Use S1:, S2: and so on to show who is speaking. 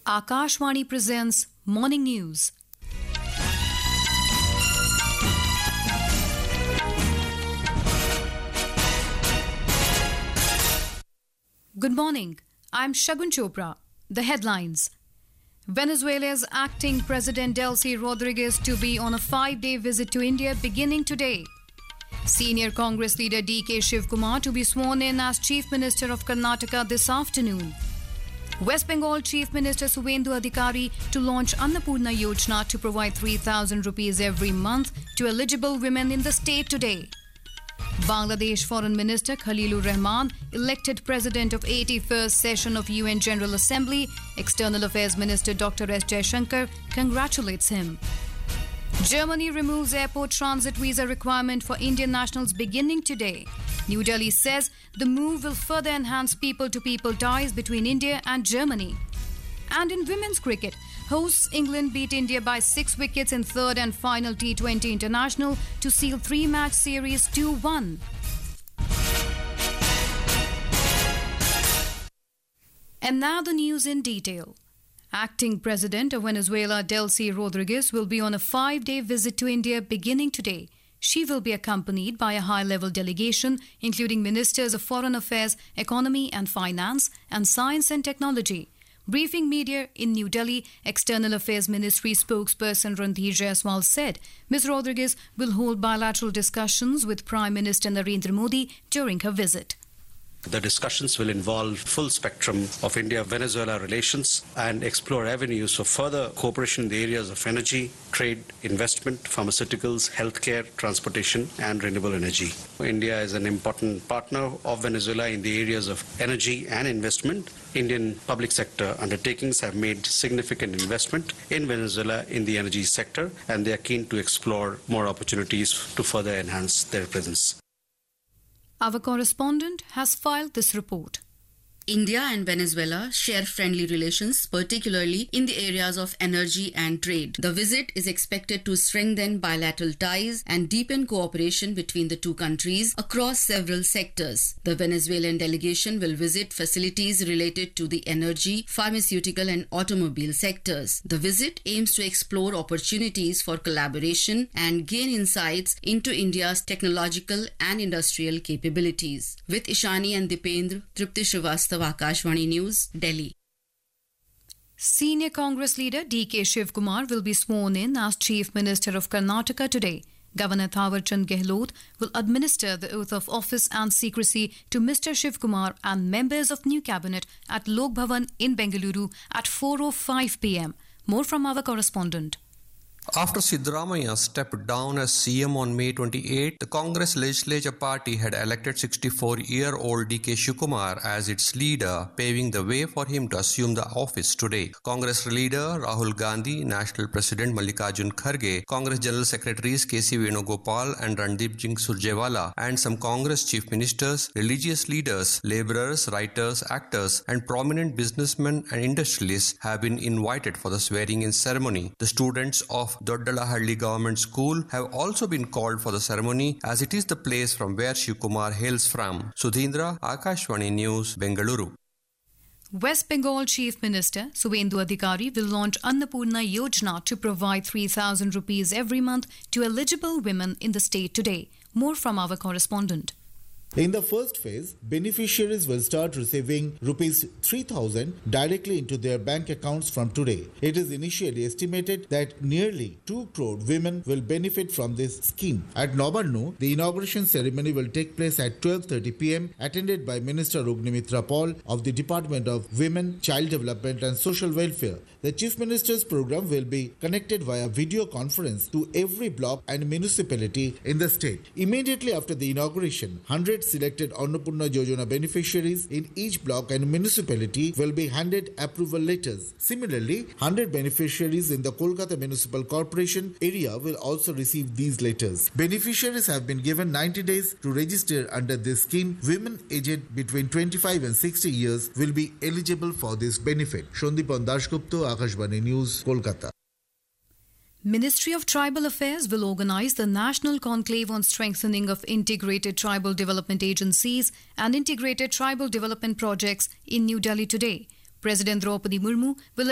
S1: Akashvani presents Morning News. Good morning. I'm Shagun Chopra. The headlines. Venezuela's acting President Delcy Rodriguez to be on a 5-day visit to India beginning today. Senior Congress leader D.K. Shivkumar to be sworn in as Chief Minister of Karnataka this afternoon. West Bengal Chief Minister Suvendu Adhikari to launch Annapurna Yojana to provide 3,000 rupees every month to eligible women in the state today. Bangladesh Foreign Minister Khalilur Rahman elected President of 81st session of UN General Assembly. External Affairs Minister Dr. S. Jaishankar congratulates him. Germany removes airport transit visa requirement for Indian nationals beginning today. New Delhi says the move will further enhance people-to-people ties between India and Germany. And in women's cricket, hosts England beat India by 6 wickets in third and final T20 international to seal 3-match series 2-1. And now the news in detail. Acting President of Venezuela Delcy Rodriguez will be on a 5-day visit to India beginning today. She will be accompanied by a high-level delegation, including Ministers of Foreign Affairs, Economy and Finance, and Science and Technology. Briefing media in New Delhi, External Affairs Ministry spokesperson Randhir Jaiswal said Ms. Rodriguez will hold bilateral discussions with Prime Minister Narendra Modi during her visit.
S2: The discussions will involve full spectrum of India-Venezuela relations and explore avenues for further cooperation in the areas of energy, trade, investment, pharmaceuticals, healthcare, transportation and renewable energy. India is an important partner of Venezuela in the areas of energy and investment. Indian public sector undertakings have made significant investment in Venezuela in the energy sector, and they are keen to explore more opportunities to further enhance their presence.
S1: Our correspondent has filed this report.
S3: India and Venezuela share friendly relations, particularly in the areas of energy and trade. The visit is expected to strengthen bilateral ties and deepen cooperation between the two countries across several sectors. The Venezuelan delegation will visit facilities related to the energy, pharmaceutical and automobile sectors. The visit aims to explore opportunities for collaboration and gain insights into India's technological and industrial capabilities. With Ishani and Dipendra, Tripti Srivastava, Akashvani News, Delhi.
S1: Senior Congress leader D.K. Shivkumar will be sworn in as Chief Minister of Karnataka today. Governor Thawarchand Gehlot will administer the oath of office and secrecy to Mr. Shivkumar and members of new cabinet at Lok Bhavan in Bengaluru at 4:05 p.m. More from our correspondent.
S4: After Siddaramaiah stepped down as CM on May 28, the Congress Legislature Party had elected 64-year-old D.K. Shivkumar as its leader, paving the way for him to assume the office today. Congress leader Rahul Gandhi, National President Mallikarjun Kharge, Congress General Secretaries K.C. Venugopal and Randeep Singh Surjewala, and some Congress chief ministers, religious leaders, labourers, writers, actors, and prominent businessmen and industrialists have been invited for the swearing-in ceremony. The students of Doddalahalli Government School have also been called for the ceremony, as it is the place from where Shivkumar hails from. Sudhindra, Akashvani News, Bengaluru.
S1: West Bengal Chief Minister Suvendu Adhikari will launch Annapurna Yojana to provide 3,000 rupees every month to eligible women in the state today. More from our correspondent.
S5: In the first phase, beneficiaries will start receiving rupees 3,000 directly into their bank accounts from today. It is initially estimated that nearly 2 crore women will benefit from this scheme. At Nabarnu, the inauguration ceremony will take place at 12:30 p.m. attended by Minister Ognimitra Paul of the Department of Women, Child Development and Social Welfare. The Chief Minister's program will be connected via video conference to every block and municipality in the state. Immediately after the inauguration, 100 selected Annapurna Yojana beneficiaries in each block and municipality will be handed approval letters. Similarly, 100 beneficiaries in the Kolkata Municipal Corporation area will also receive these letters. Beneficiaries have been given 90 days to register under this scheme. Women aged between 25 and 60 years will be eligible for this benefit. Shondipan Dashgupta, Akashvani News, Kolkata.
S1: Ministry of Tribal Affairs will organize the National Conclave on Strengthening of Integrated Tribal Development Agencies and Integrated Tribal Development Projects in New Delhi today. President Draupadi Murmu will